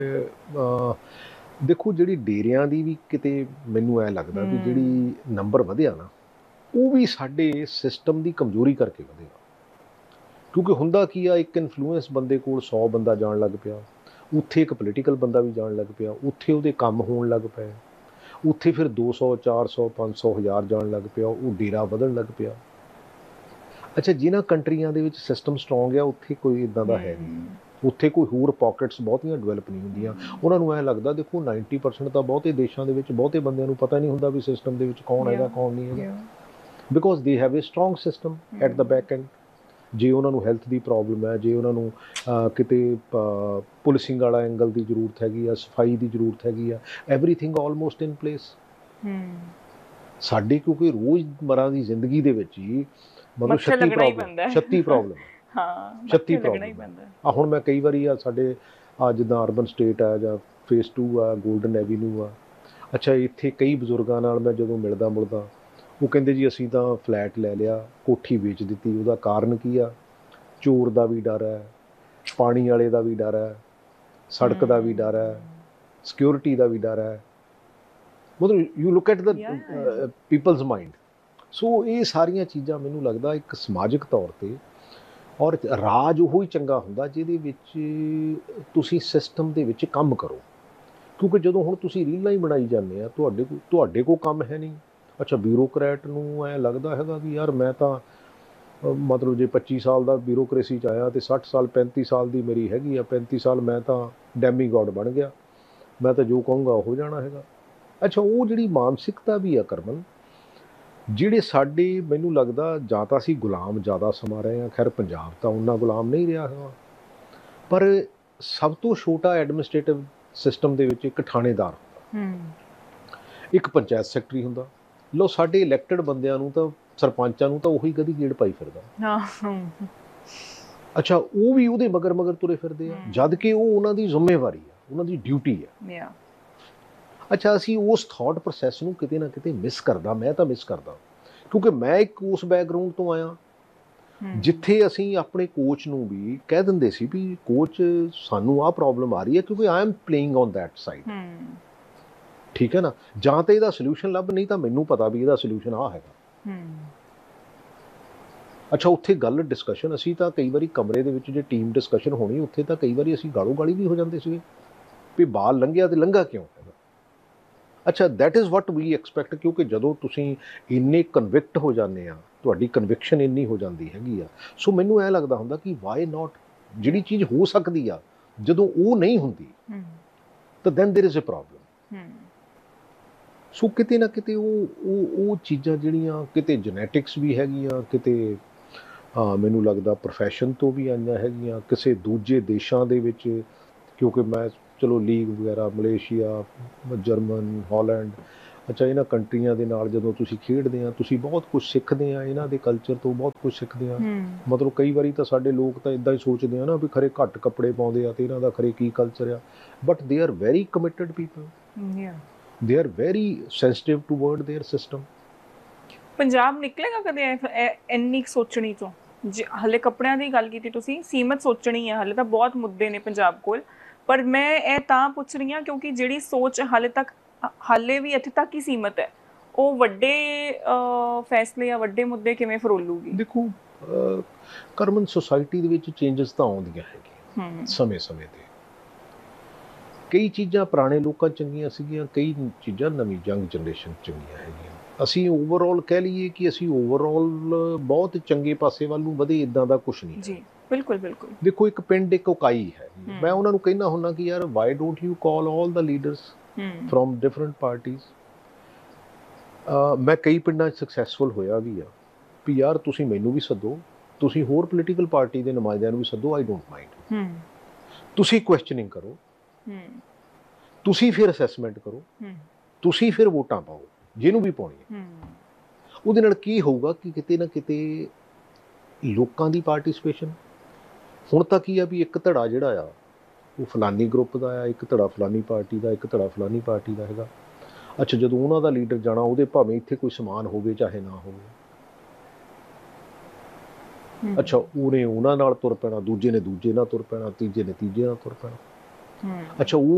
ਅ, ਦੇਖੋ ਜਿਹੜੀ ਡੇਰਿਆਂ ਦੀ ਵੀ ਕਿਤੇ ਮੈਨੂੰ ਐ ਲੱਗਦਾ ਵੀ ਜਿਹੜੀ ਨੰਬਰ ਵਧਿਆ ਨਾ, ਉਹ ਵੀ ਸਾਡੇ ਸਿਸਟਮ ਦੀ ਕਮਜ਼ੋਰੀ ਕਰਕੇ ਵਧਿਆ। ਕਿਉਂਕਿ ਹੁੰਦਾ ਕੀ ਆ, ਇੱਕ ਇਨਫਲੂਐਂਸ ਬੰਦੇ ਕੋਲ 100 ਬੰਦਾ ਜਾਣ ਲੱਗ ਪਿਆ, ਉੱਥੇ ਇੱਕ ਪੋਲੀਟੀਕਲ ਬੰਦਾ ਵੀ ਜਾਣ ਲੱਗ ਪਿਆ, ਉੱਥੇ ਉਹਦੇ ਕੰਮ ਹੋਣ ਲੱਗ ਪਏ, ਉੱਥੇ ਫਿਰ 200 400 500 1000 ਜਾਣ ਲੱਗ ਪਿਆ, ਉਹ ਡੇਰਾ ਵਧਣ ਲੱਗ ਪਿਆ। ਅੱਛਾ, ਜਿਨ੍ਹਾਂ ਕੰਟਰੀਆਂ ਦੇ ਵਿੱਚ ਸਿਸਟਮ ਸਟਰੋਂਗ ਆ, ਉੱਥੇ ਕੋਈ ਇੱਦਾਂ ਦਾ ਹੈ ਨਹੀਂ। ਉੱਥੇ ਕੋਈ ਹੋਰ ਪਾਕਟਸ ਬਹੁਤੀਆਂ ਡਿਵੈਲਪ ਨਹੀਂ ਹੁੰਦੀਆਂ। ਉਹਨਾਂ ਨੂੰ ਐਂ ਲੱਗਦਾ, ਦੇਖੋ 90% ਤਾਂ ਬਹੁਤੇ ਦੇਸ਼ਾਂ ਦੇ ਵਿੱਚ ਬਹੁਤੇ ਬੰਦਿਆਂ ਨੂੰ ਪਤਾ ਨਹੀਂ ਹੁੰਦਾ ਵੀ ਸਿਸਟਮ ਦੇ ਵਿੱਚ ਕੌਣ ਹੈਗਾ ਕੌਣ ਨਹੀਂ ਹੈਗਾ, because they have A strong system at the back and. ਜੇ ਉਹਨਾਂ ਨੂੰ ਹੈਲਥ ਦੀ ਪ੍ਰੋਬਲਮ ਹੈ, ਜੇ ਉਹਨਾਂ ਨੂੰ ਕਿਤੇ ਪੁਲਿਸਿੰਗ ਵਾਲਾ ਐਂਗਲ ਦੀ ਜ਼ਰੂਰਤ ਹੈਗੀ ਆ, ਸਫਾਈ ਦੀ ਜ਼ਰੂਰਤ ਹੈਗੀ ਆ, ਐਵਰੀਥਿੰਗ ਆਲਮੋਸਟ ਇਨ ਪਲੇਸ। ਸਾਡੇ ਕਿਉਂਕਿ ਰੋਜ਼ਮਰਾ ਦੀ ਜ਼ਿੰਦਗੀ ਦੇ ਵਿੱਚ ਹੀ ਮਤਲਬ 36 ਪ੍ਰੋਬਲਮ ਹਾਂ, 36 ਪ੍ਰੋਬਲਮ ਆ। ਹੁਣ ਮੈਂ ਕਈ ਵਾਰੀ ਆ ਸਾਡੇ ਜਿੱਦਾਂ ਅਰਬਨ ਸਟੇਟ ਆ ਜਾਂ ਫੇਸ 2 ਆ, ਗੋਲਡਨ ਐਵੀਨਿਊ ਆ, ਅੱਛਾ ਇੱਥੇ ਕਈ ਬਜ਼ੁਰਗਾਂ ਨਾਲ ਮੈਂ ਜਦੋਂ ਮਿਲਦਾ ਉਹ ਕਹਿੰਦੇ ਜੀ ਅਸੀਂ ਤਾਂ ਫਲੈਟ ਲੈ ਲਿਆ, ਕੋਠੀ ਵੇਚ ਦਿੱਤੀ। ਉਹਦਾ ਕਾਰਨ ਕੀ ਆ? ਚੋਰ ਦਾ ਵੀ ਡਰ ਹੈ, ਪਾਣੀ ਵਾਲੇ ਦਾ ਵੀ ਡਰ ਹੈ, ਸੜਕ ਦਾ ਵੀ ਡਰ ਹੈ, ਸਿਕਿਉਰਿਟੀ ਦਾ ਵੀ ਡਰ ਹੈ। ਮਤਲਬ you look at the people's mind. ਸੋ ਇਹ ਸਾਰੀਆਂ ਚੀਜ਼ਾਂ ਮੈਨੂੰ ਲੱਗਦਾ ਇੱਕ ਸਮਾਜਿਕ ਤੌਰ 'ਤੇ, ਔਰ ਰਾਜ ਉਹੀ ਚੰਗਾ ਹੁੰਦਾ ਜਿਹਦੇ ਵਿੱਚ ਤੁਸੀਂ ਸਿਸਟਮ ਦੇ ਵਿੱਚ ਕੰਮ ਕਰੋ। ਕਿਉਂਕਿ ਜਦੋਂ ਹੁਣ ਤੁਸੀਂ ਰੀਲਾਂ ਹੀ ਬਣਾਈ ਜਾਂਦੇ ਆ, ਤੁਹਾਡੇ ਕੋਲ ਕੰਮ ਹੈ ਨਹੀਂ। ਅੱਛਾ, ਬਿਊਰੋਕਰੈਟ ਨੂੰ ਐਂ ਲੱਗਦਾ ਹੈਗਾ ਕਿ ਯਾਰ ਮੈਂ ਤਾਂ ਮਤਲਬ ਜੇ 25 ਸਾਲ ਦਾ ਬਿਊਰੋਕਰੇਸੀ 'ਚ ਆਇਆ ਅਤੇ 60 ਸਾਲ 35 ਸਾਲ ਦੀ ਮੇਰੀ ਹੈਗੀ ਆ, 35 ਸਾਲ ਮੈਂ ਤਾਂ ਡੈਮੀ ਗੋਡ ਬਣ ਗਿਆ, ਮੈਂ ਤਾਂ ਜੋ ਕਹੂੰਗਾ ਉਹ ਜਾਣਾ ਹੈਗਾ। ਅੱਛਾ, ਉਹ ਜਿਹੜੀ ਮਾਨਸਿਕਤਾ ਵੀ ਆ ਕਰਮਨ, ਜਿਹੜੇ ਸਾਡੇ ਮੈਨੂੰ ਲੱਗਦਾ ਜਾਂ ਤਾਂ ਅਸੀਂ ਗੁਲਾਮ ਜ਼ਿਆਦਾ ਸਮਾਂ ਰਹੇ ਹਾਂ। ਖੈਰ ਪੰਜਾਬ ਤਾਂ ਉਨਾ ਗੁਲਾਮ ਨਹੀਂ ਰਿਹਾ ਹੈਗਾ, ਪਰ ਸਭ ਤੋਂ ਛੋਟਾ ਐਡਮਿਨਿਸਟ੍ਰੇਟਿਵ ਸਿਸਟਮ ਦੇ ਵਿੱਚ ਇੱਕ ਥਾਣੇਦਾਰ ਹੁੰਦਾ, ਇੱਕ ਪੰਚਾਇਤ ਸੈਕਟਰੀ ਹੁੰਦਾ। ਲਓ, ਸਾਡੇ ਇਲੈਕਟਡ ਬੰਦਿਆਂ ਨੂੰ ਤਾਂ, ਸਰਪੰਚਾਂ ਨੂੰ ਤਾਂ ਉਹੀ ਗਧੀ ਗੇੜ ਪਾਈ ਫਿਰਦਾ। ਅੱਛਾ, ਉਹ ਵੀ ਉਹਦੇ ਮਗਰ ਤੁਰੇ ਫਿਰਦੇ ਆ, ਜਦ ਕਿ ਉਹ ਉਹਨਾਂ ਦੀ ਜ਼ਿੰਮੇਵਾਰੀ ਆ, ਉਹਨਾਂ ਦੀ ਡਿਊਟੀ ਆ। ਅੱਛਾ, ਅਸੀਂ ਉਸ ਥਾਟ ਪ੍ਰੋਸੈਸ ਨੂੰ ਕਿਤੇ ਨਾ ਕਿਤੇ ਮਿਸ ਕਰਦਾ, ਮੈਂ ਤਾਂ ਮਿਸ ਕਰਦਾ, ਕਿਉਂਕਿ ਮੈਂ ਇੱਕ ਉਸ ਬੈਕਗਰਾਊਂਡ ਤੋਂ ਆਇਆ ਜਿੱਥੇ ਅਸੀਂ ਆਪਣੇ ਕੋਚ ਨੂੰ ਵੀ ਕਹਿ ਦਿੰਦੇ ਸੀ ਵੀ ਕੋਚ ਸਾਨੂੰ ਆਹ ਪ੍ਰੋਬਲਮ ਆ ਰਹੀ ਹੈ, ਕਿਉਂਕਿ I am playing on that side. ਠੀਕ ਹੈ ਨਾ, ਜਾਂ ਤਾਂ ਇਹਦਾ ਸੋਲਿਊਸ਼ਨ ਲੱਭ, ਨਹੀਂ ਤਾਂ ਮੈਨੂੰ ਪਤਾ ਵੀ ਇਹਦਾ ਸੋਲਿਊਸ਼ਨ ਆਹ ਹੈਗਾ। ਅੱਛਾ, ਉੱਥੇ ਗੱਲ ਡਿਸਕਸ਼ਨ, ਅਸੀਂ ਤਾਂ ਕਈ ਵਾਰੀ ਕਮਰੇ ਦੇ ਵਿੱਚ ਜੇ ਟੀਮ ਡਿਸਕਸ਼ਨ ਹੋਣੀ, ਉੱਥੇ ਤਾਂ ਕਈ ਵਾਰੀ ਅਸੀਂ ਗਾਲੋ ਗਾਲੀ ਵੀ ਹੋ ਜਾਂਦੇ ਸੀਗੇ ਵੀ ਬਾਲ ਲੰਘਿਆ ਤੇ ਲੰਘਾ ਕਿਉਂ ਹੈਗਾ। ਅੱਛਾ, that is what we expect, ਕਿਉਂਕਿ ਜਦੋਂ ਤੁਸੀਂ ਇੰਨੇ ਕਨਵਿਕਟ ਹੋ ਜਾਂਦੇ ਆ, ਤੁਹਾਡੀ ਕਨਵਿਕਸ਼ਨ ਇੰਨੀ ਹੋ ਜਾਂਦੀ ਹੈਗੀ ਆ, ਸੋ ਮੈਨੂੰ ਐਂ ਲੱਗਦਾ ਹੁੰਦਾ ਕਿ ਵਾਈ ਨਾਟ, ਜਿਹੜੀ ਚੀਜ਼ ਹੋ ਸਕਦੀ ਆ ਜਦੋਂ ਉਹ ਨਹੀਂ ਹੁੰਦੀ ਤਾਂ then there is a problem. ਸੋ ਕਿਤੇ ਨਾ ਕਿਤੇ ਉਹ ਚੀਜ਼ਾਂ ਜਿਹੜੀਆਂ ਕਿਤੇ ਜੈਨੇਟਿਕਸ ਵੀ ਹੈਗੀਆਂ, ਕਿਤੇ ਮੈਨੂੰ ਲੱਗਦਾ ਪ੍ਰੋਫੈਸ਼ਨ ਤੋਂ ਵੀ ਆਈਆਂ ਹੈਗੀਆਂ, ਕਿਸੇ ਦੂਜੇ ਦੇਸ਼ਾਂ ਦੇ ਵਿੱਚ, ਕਿਉਂਕਿ ਮੈਂ ਚਲੋ ਲੀਗ ਵਗੈਰਾ, ਮਲੇਸ਼ੀਆ, ਜਰਮਨ, ਹਾਲੈਂਡ, ਅੱਛਾ ਇਹਨਾਂ ਕੰਟਰੀਆਂ ਦੇ ਨਾਲ ਜਦੋਂ ਤੁਸੀਂ ਖੇਡਦੇ ਆ, ਤੁਸੀਂ ਬਹੁਤ ਕੁਝ ਸਿੱਖਦੇ ਆ, ਇਹਨਾਂ ਦੇ ਕਲਚਰ ਤੋਂ ਬਹੁਤ ਕੁਝ ਸਿੱਖਦੇ ਆ। ਮਤਲਬ ਕਈ ਵਾਰੀ ਤਾਂ ਸਾਡੇ ਲੋਕ ਤਾਂ ਇੱਦਾਂ ਹੀ ਸੋਚਦੇ ਆ ਨਾ ਵੀ ਖਰੇ ਘੱਟ ਕੱਪੜੇ ਪਾਉਂਦੇ ਆ ਤੇ ਇਹਨਾਂ ਦਾ ਖਰੇ ਕੀ ਕਲਚਰ ਆ, but they are very committed people, they are very sensitive toward there system. Punjab ਨਿਕਲੇਗਾ ਕਦੇ ਇੰਨੀ ਸੋਚਣੀ ਤੋਂ? ਜੇ ਹਾਲੇ ਕੱਪੜਿਆਂ ਦੀ ਗੱਲ ਕੀਤੀ ਤੁਸੀਂ, ਸੀਮਤ ਸੋਚਣੀ ਹੈ, ਹਾਲੇ ਤਾਂ ਬਹੁਤ ਮੁੱਦੇ ਨੇ ਪੰਜਾਬ ਕੋਲ, ਪਰ ਮੈਂ ਇਹ ਤਾਂ ਪੁੱਛ ਰਹੀ ਹਾਂ ਕਿਉਂਕਿ ਜਿਹੜੀ ਸੋਚ ਹਾਲੇ ਵੀ ਇੱਥੇ ਤੱਕ ਹੀ ਸੀਮਤ ਹੈ, ਉਹ ਵੱਡੇ ਫੈਸਲੇ ਜਾਂ ਵੱਡੇ ਮੁੱਦੇ ਕਿਵੇਂ ਫਰੋਲੂਗੀ? ਦੇਖੋ ਕਰਮਨ, ਸੁਸਾਇਟੀ ਦੇ ਵਿੱਚ ਚੇਂਜਸ ਤਾਂ ਆਉਂਦੀਆਂ ਹੈਗੀਆਂ ਸਮੇਂ-ਸਮੇਂ 'ਤੇ। ਕਈ ਚੀਜ਼ਾਂ ਪੁਰਾਣੇ ਲੋਕਾਂ ਚੰਗੀਆਂ ਸੀਗੀਆਂ, ਕਈ ਚੀਜ਼ਾਂ ਨਵੀਂ ਯੰਗ ਜਨਰੇਸ਼ਨ ਚੰਗੀਆਂ ਹੈਗੀਆਂ। ਅਸੀਂ ਓਵਰਆਲ ਕਹਿ ਲਈਏ ਕਿ ਅਸੀਂ ਓਵਰਆਲ ਬਹੁਤ ਚੰਗੇ ਪਾਸੇ ਵੱਲ ਨੂੰ ਵਧੇ, ਇੱਦਾਂ ਦਾ ਕੁਛ ਨਹੀਂ ਜੀ, ਬਿਲਕੁਲ ਬਿਲਕੁਲ। ਦੇਖੋ, ਇੱਕ ਪਿੰਡ ਇੱਕ ਇਕਾਈ ਹੈ। ਮੈਂ ਉਹਨਾਂ ਨੂੰ ਕਹਿੰਦਾ ਹੁੰਦਾ ਕਿ ਯਾਰ Y don't you call all the leaders from different parties. ਮੈਂ ਕਈ ਪਿੰਡਾਂ 'ਚ ਸਕਸੈਸਫੁਲ ਹੋਇਆ ਵੀ ਆ ਵੀ ਯਾਰ ਤੁਸੀਂ ਮੈਨੂੰ ਵੀ ਸੱਦੋ, ਤੁਸੀਂ ਹੋਰ ਪੋਲੀਟੀਕਲ ਪਾਰਟੀ ਦੇ ਨੁਮਾਇੰਦਿਆਂ ਨੂੰ ਵੀ ਸੱਦੋ, ਆਈ ਡੋਂਟ ਮਾਈਂਡ। ਤੁਸੀਂ ਕੁਐਸਚਨਿੰਗ ਕਰੋ, ਤੁਸੀਂ ਫਿਰ ਅਸੈਸਮੈਂਟ ਕਰੋ, ਤੁਸੀਂ ਫਿਰ ਵੋਟਾਂ ਪਾਓ ਜਿਹਨੂੰ ਵੀ ਪਾਉਣੀ ਹੈ। ਉਹਦੇ ਨਾਲ ਕੀ ਹੋਊਗਾ ਕਿ ਕਿਤੇ ਨਾ ਕਿਤੇ ਲੋਕਾਂ ਦੀ ਪਾਰਟੀਸਪੇਸ਼ਨ, ਹੁਣ ਤਾਂ ਕੀ ਆ ਵੀ ਇੱਕ ਧੜਾ ਜਿਹੜਾ ਆ ਉਹ ਫਲਾਨੀ ਗਰੁੱਪ ਦਾ ਆ, ਇੱਕ ਧੜਾ ਫਲਾਨੀ ਪਾਰਟੀ ਦਾ, ਇੱਕ ਧੜਾ ਫਲਾਨੀ ਪਾਰਟੀ ਦਾ ਹੈਗਾ। ਅੱਛਾ, ਜਦੋਂ ਉਹਨਾਂ ਦਾ ਲੀਡਰ ਜਾਣਾ, ਉਹਦੇ ਭਾਵੇਂ ਇੱਥੇ ਕੋਈ ਸਮਾਨ ਹੋਵੇ ਚਾਹੇ ਨਾ ਹੋਵੇ, ਅੱਛਾ ਉਹਨੇ ਉਹਨਾਂ ਨਾਲ ਤੁਰ ਪੈਣਾ, ਦੂਜੇ ਨੇ ਦੂਜੇ ਨਾਲ ਤੁਰ ਪੈਣਾ, ਤੀਜੇ ਨੇ ਤੀਜੇ ਨਾਲ ਤੁਰ ਪੈਣਾ। ਅੱਛਾ, ਉਹ